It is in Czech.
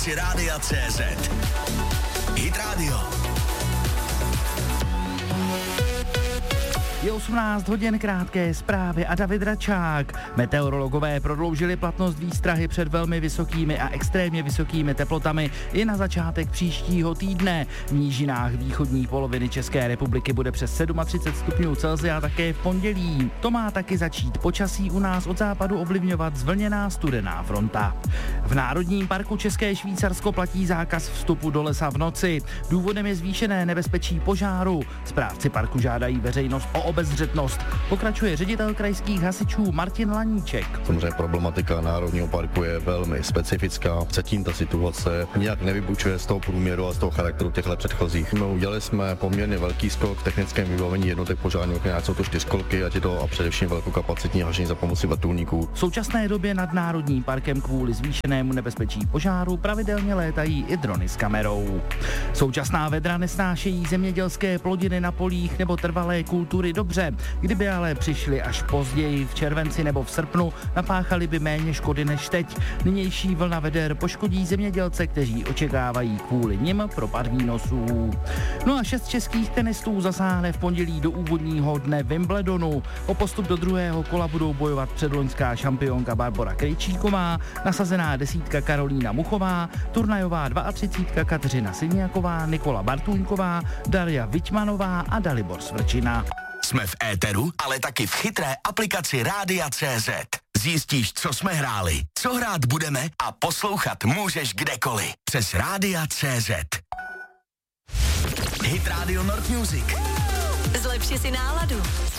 aplikaci Rádia CZ. Hit Radio. Je 18 hodin, krátké zprávy a David Račák. Meteorologové prodloužili platnost výstrahy před velmi vysokými a extrémně vysokými teplotami i na začátek příštího týdne. V nížinách východní poloviny České republiky bude přes 37 stupňů Celsia také v pondělí. To má taky začít počasí u nás od západu ovlivňovat zvlněná studená fronta. V Národním parku České Švýcarsko platí zákaz vstupu do lesa v noci. Důvodem je zvýšené nebezpečí požáru. Správci parku žádají veřejnost o obezřetnost. Pokračuje ředitel krajských hasičů Martin Laníček. Samozřejmě problematika Národního parku je velmi specifická. Zatím ta situace nijak nevybučuje z toho průměru a z toho charakteru těchto předchozích. My udělali jsme poměrně velký skok v technickém vybavení jednotek požární ochrany, jsou to 4kolky, ať je to a především velkokapacitní hašení za pomoci vrtulníků. V současné době nad Národním parkem kvůli zvýšenému nebezpečí požáru pravidelně létají i drony s kamerou. Současná vedra nesnášejí zemědělské plodiny na polích nebo trvalé kultury dobře. Kdyby ale přišli až později v červenci nebo v srpnu, napáchali by méně škody než teď. Nynější vlna veder poškodí zemědělce, kteří očekávají kvůli nim propad výnosů. No a 6 českých tenistů zasáhne v pondělí do úvodního dne Wimbledonu. O postup do druhého kola budou bojovat předloňská šampionka Barbora Krejčíková, nasazená desítka Karolína Muchová, turnajová 32 Kateřina Siniaková, Nikola Bartůňková, Darja Viťmanová a Dalibor Svrčina. Jsme v éteru, ale taky v chytré aplikaci Rádia CZ. Zjistíš, co jsme hráli, co hrát budeme a poslouchat můžeš kdekoliv. Přes Rádia CZ. Hit Radio North Music. Zlepši si náladu.